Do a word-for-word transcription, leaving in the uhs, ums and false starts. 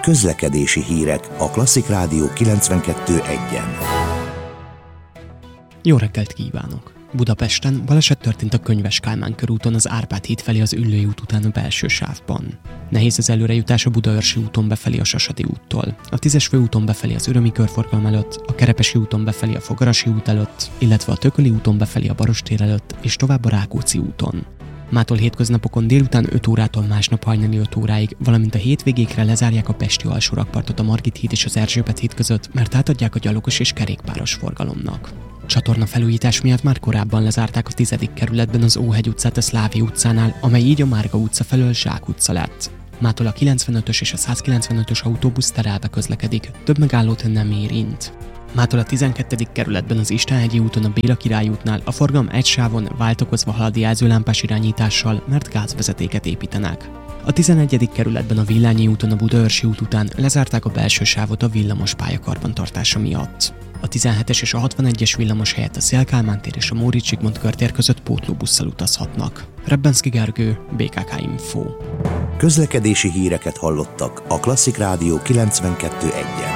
Közlekedési hírek a Klasszik Rádió kilencvenkettő egyen. Jó reggelt kívánok! Budapesten baleset történt a Könyves Kálmán körúton az Árpád híd felé az Üllői út után a belső sávban. Nehéz az előrejutás a Budaörsi úton befelé a Sasadi úttól, a tízes főúton befelé az Ürömi körforgalom előtt, a Kerepesi úton befelé a Fogarasi út előtt, illetve a Tököli úton befelé a Barostér előtt és tovább a Rákóczi úton. Mától hétköznapokon délután öt órától másnap hajnali öt óráig, valamint a hétvégékre lezárják a pesti alsórakpartot a Margit híd és az Erzsébet híd között, mert átadják a gyalogos és kerékpáros forgalomnak. Csatorna felújítás miatt már korábban lezárták a tizedik kerületben az Óhegy utcát a Szlávi utcánál, amely így a Márga utca felől Zsák utca lett. Mától a kilencvenötös és a százkilencvenötös autóbusz terelve közlekedik, több megállót nem érint. Mától a tizenkettedik kerületben az Istenhegyi úton a Béla Király útnál a forgalom egy sávon váltakozva halad jelzőlámpás irányítással, mert gázvezetéket építenek. A tizenegyedik kerületben a Villányi úton a Budaörsi út után lezárták a belső sávot a villamos pályakarbantartása miatt. A tizenhetes és a hatvanegyes villamos helyett a Széll-Kálmán tér és a Móricz Zsigmond körtér között pótlóbusszal utazhatnak. Rebbenszky Gergő, bé ká ká Info. Közlekedési híreket hallottak a Klasszik Rádió kilencvenkettő egyen.